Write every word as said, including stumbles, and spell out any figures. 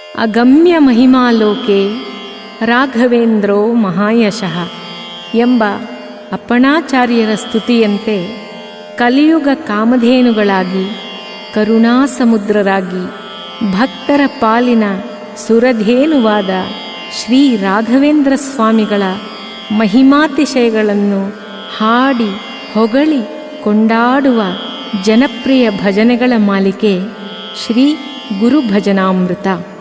ಅಗಮ್ಯ ಮಹಿಮಾಲೋಕೆ ರಾಘವೇಂದ್ರೋ ಮಹಾಯಶಃ ಎಂಬ ಅಪ್ಪಣಾಚಾರ್ಯರ ಸ್ತುತಿಯಂತೆ ಕಲಿಯುಗ ಕಾಮಧೇನುಗಳಾಗಿ ಕರುಣಾಸಮುದ್ರರಾಗಿ ಭಕ್ತರ ಪಾಲಿನ ಸುರಧೇನುವಾದ ಶ್ರೀ ರಾಘವೇಂದ್ರ ಸ್ವಾಮಿಗಳ ಮಹಿಮಾತಿಶಯಗಳನ್ನು ಹಾಡಿ ಹೊಗಳಿ ಕೊಂಡಾಡುವ ಜನಪ್ರಿಯ ಭಜನೆಗಳ ಮಾಲಿಕೆ ಶ್ರೀ ಗುರುಭಜನಾಮೃತ.